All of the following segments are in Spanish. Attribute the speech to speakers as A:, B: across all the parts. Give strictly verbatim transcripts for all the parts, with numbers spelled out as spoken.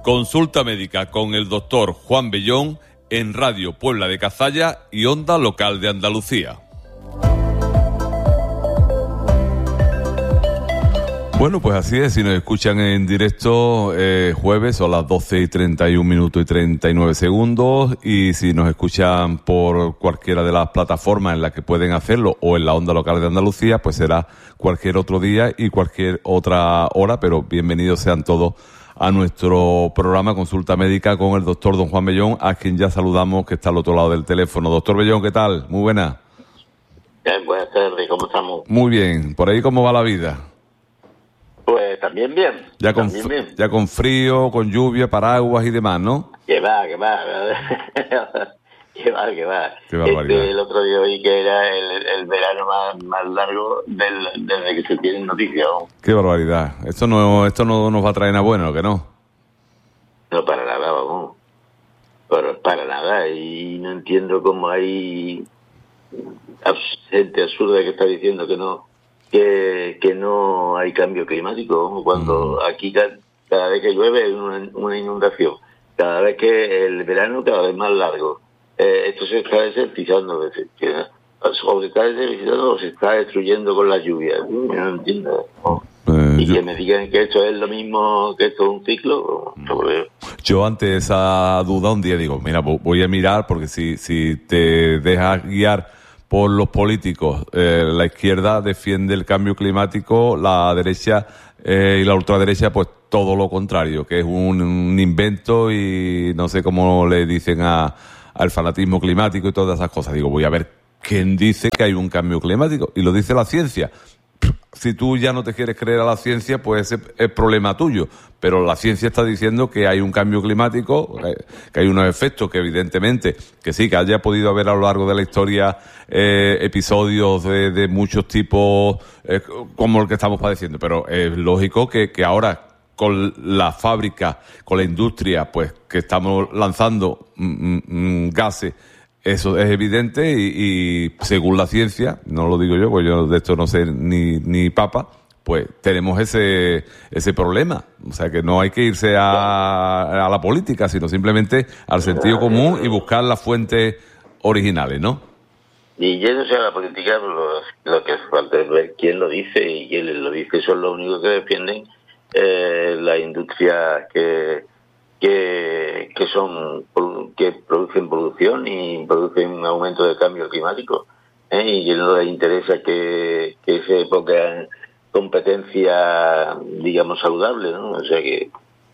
A: Consulta médica con el doctor Juan Bellón en Radio Puebla de Cazalla y Onda Local de Andalucía. Bueno, pues así es, si nos escuchan en directo eh, jueves son las doce y treinta y un minutos y treinta y nueve segundos, y si nos escuchan por cualquiera de las plataformas en las que pueden hacerlo o en la Onda Local de Andalucía, pues será cualquier otro día y cualquier otra hora, pero bienvenidos sean todos a nuestro programa Consulta Médica con el doctor don Juan Bellón, a quien ya saludamos, que está al otro lado del teléfono. Doctor Bellón, ¿qué tal? Muy buena.
B: Bien, buenas tardes, ¿cómo estamos?
A: Muy bien. ¿Por ahí cómo va la vida?
B: Pues también bien.
A: Ya con,
B: también bien.
A: ya con frío, con lluvia, paraguas y demás, ¿no?
B: Que va, que va. que va, que va.
A: Qué barbaridad.
B: Este, el otro día oí que era el, el verano más, más largo del, desde que se tienen noticias. ¿No?
A: Qué barbaridad. Esto no esto no nos va a traer nada bueno, ¿que no?
B: No, para nada, vamos. Pero para nada. Y no entiendo cómo hay gente absurda que está diciendo que no que, que no hay cambio climático, cuando mm. aquí cada, cada vez que llueve hay una, una inundación, cada vez que el verano cada vez más largo. Eh, esto se está desertizando, o se está desertizando o se está destruyendo con la lluvia. Yo no entiendo. ¿No? Eh, y yo... que me digan que esto es lo mismo, que esto es un ciclo. No lo veo.
A: Yo ante esa duda un día digo, mira, voy a mirar, porque si, si te dejas guiar por los políticos, eh, la izquierda defiende el cambio climático, la derecha eh, y la ultraderecha pues todo lo contrario, que es un, un invento y no sé cómo le dicen a, al fanatismo climático y todas esas cosas. Digo, voy a ver quién dice que hay un cambio climático, y lo dice la ciencia. Si tú ya no te quieres creer a la ciencia, pues ese es problema tuyo. Pero la ciencia está diciendo que hay un cambio climático, que hay unos efectos que evidentemente, que sí, que haya podido haber a lo largo de la historia eh, episodios de, de muchos tipos eh, como el que estamos padeciendo. Pero es lógico que, que ahora con la fábrica, con la industria, pues que estamos lanzando mm, mm, gases, eso es evidente y, y según la ciencia, no lo digo yo, pues yo de esto no sé ni, ni papa, pues tenemos ese ese problema. O sea que no hay que irse a, a la política, sino simplemente al sentido común y buscar las fuentes originales, ¿no?
B: Y yéndose a la política, lo, lo que falta es ver quién lo dice, y quién lo dice son los únicos que defienden eh, la industria que... que que son que producen producción y producen un aumento del cambio climático, ¿eh? Y que no les interesa que, que se ponga competencia, digamos, saludable, ¿no? O sea que...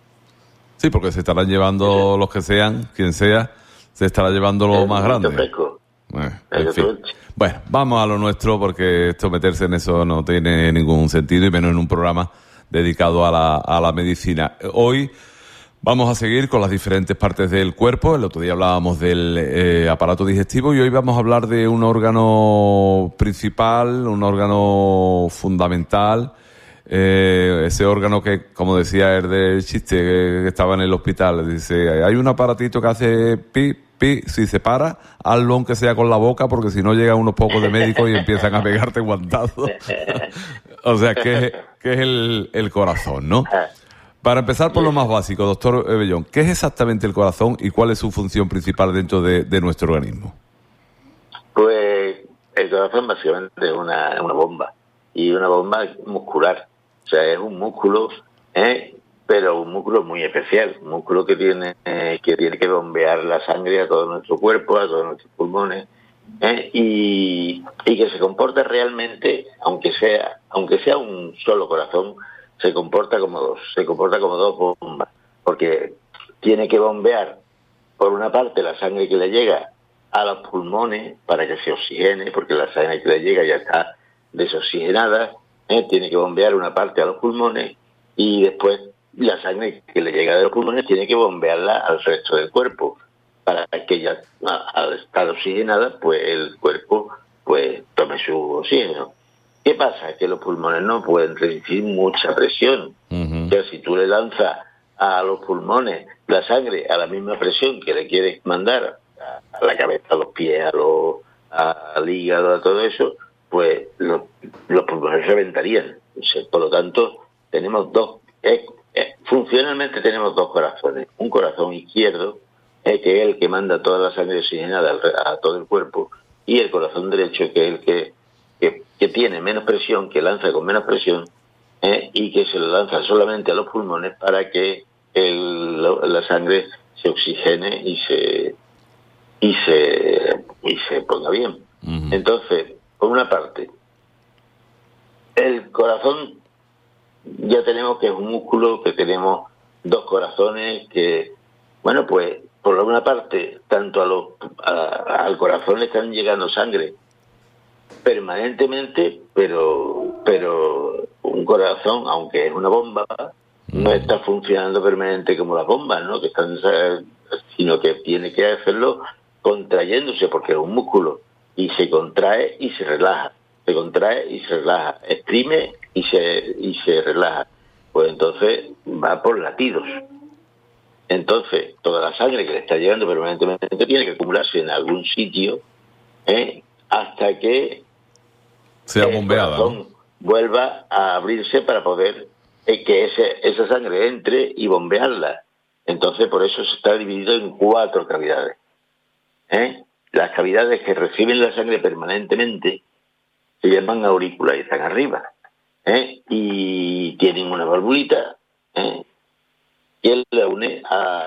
A: Sí, porque se estarán llevando sí. los que sean, quien sea, se estará llevando lo más grande. Eh, en fin. Bueno, vamos a lo nuestro, porque esto, meterse en eso no tiene ningún sentido, y menos en un programa dedicado a la, a la medicina. Hoy vamos a seguir con las diferentes partes del cuerpo. El otro día hablábamos del eh, aparato digestivo, y hoy vamos a hablar de un órgano principal, un órgano fundamental, eh, ese órgano que, como decía el del chiste, que, que estaba en el hospital. Dice, hay un aparatito que hace pi, pi, si se para, hazlo aunque sea con la boca, porque si no llegan unos pocos de médicos y empiezan a pegarte guantazos. O sea, que es, que es el, el corazón, ¿no? Para empezar por lo más básico, doctor Bellón, ¿qué es exactamente el corazón y cuál es su función principal dentro de, de nuestro organismo?
B: Pues el corazón básicamente es una, una bomba, y una bomba muscular. O sea, es un músculo, ¿eh? Pero un músculo muy especial, un músculo que tiene, eh, que tiene que bombear la sangre a todo nuestro cuerpo, a todos nuestros pulmones, ¿eh? y, y que se comporta realmente, aunque sea, aunque sea un solo corazón, se comporta como dos, se comporta como dos bombas, porque tiene que bombear, por una parte, la sangre que le llega a los pulmones para que se oxigene, porque la sangre que le llega ya está desoxigenada, ¿eh? Tiene que bombear una parte a los pulmones, y después la sangre que le llega de los pulmones tiene que bombearla al resto del cuerpo, para que ya, al estar oxigenada, pues el cuerpo pues tome su oxígeno. ¿Qué pasa? Que los pulmones no pueden resistir mucha presión. Uh-huh. O sea, si tú le lanzas a los pulmones la sangre a la misma presión que le quieres mandar a la cabeza, a los pies, a los, a, al hígado, a todo eso, pues los, los pulmones reventarían. O sea, por lo tanto, tenemos dos, es, eh, funcionalmente tenemos dos corazones. Un corazón izquierdo, eh, que es el que manda toda la sangre oxigenada al, a todo el cuerpo, y el corazón derecho, que es el que, que, que tiene menos presión, que lanza con menos presión, eh, y que se lo lanza solamente a los pulmones para que el, la sangre se oxigene y se y se y se ponga bien. Uh-huh. Entonces, por una parte, el corazón ya tenemos que es un músculo, que tenemos dos corazones, que, bueno, pues, por una parte, tanto a los a, al corazón le están llegando sangre permanentemente, pero pero un corazón, aunque es una bomba, no está funcionando permanente como las bombas, ¿no? Que están, sino que tiene que hacerlo contrayéndose, porque es un músculo, y se contrae y se relaja, se contrae y se relaja, exprime y se y se relaja. Pues entonces va por latidos. Entonces, toda la sangre que le está llegando permanentemente tiene que acumularse en algún sitio, ¿eh? Hasta que
A: sea bombeada,
B: el corazón, ¿no?, vuelva a abrirse para poder eh, que ese, esa sangre entre y bombearla. Entonces, por eso se está dividido en cuatro cavidades. ¿Eh? Las cavidades que reciben la sangre permanentemente se llaman aurículas y están arriba, ¿eh? Y tienen una valvulita, ¿eh?, que la une a